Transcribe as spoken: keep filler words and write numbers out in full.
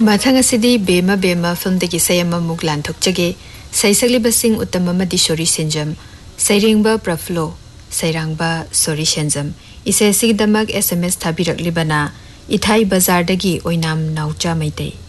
Mathang asidi bema bema film degi sayama muglan thokchage saisagli uttam amadi Sori Senjam Sairengba Praflo Sairangba Sori Senjam ise sigdamak S M S thabirak libana Ithai Bazar dagi oinam naucha maitei